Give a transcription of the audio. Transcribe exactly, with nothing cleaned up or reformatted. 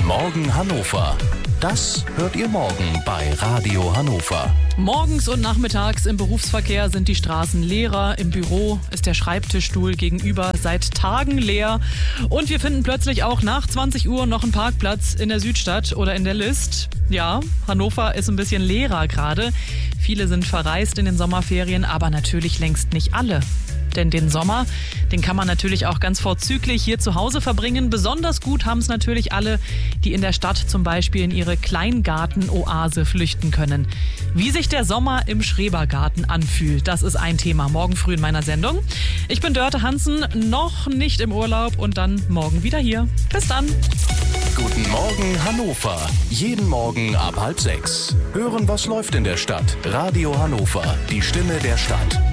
Morgen Hannover. Das hört ihr morgen bei Radio Hannover. Morgens und nachmittags im Berufsverkehr sind die Straßen leerer. Im Büro ist der Schreibtischstuhl gegenüber seit Tagen leer. Und wir finden plötzlich auch nach zwanzig Uhr noch einen Parkplatz in der Südstadt oder in der List. Ja, Hannover ist ein bisschen leerer gerade. Viele sind verreist in den Sommerferien, aber natürlich längst nicht alle. Denn den Sommer, den kann man natürlich auch ganz vorzüglich hier zu Hause verbringen. Besonders gut haben es natürlich alle, die in der Stadt zum Beispiel in ihre Kleingarten-Oase flüchten können. Wie sich der Sommer im Schrebergarten anfühlt, das ist ein Thema morgen früh in meiner Sendung. Ich bin Dörte Hansen, noch nicht im Urlaub und dann morgen wieder hier. Bis dann. Guten Morgen Hannover. Jeden Morgen ab halb sechs. Hören, was läuft in der Stadt. Radio Hannover, die Stimme der Stadt.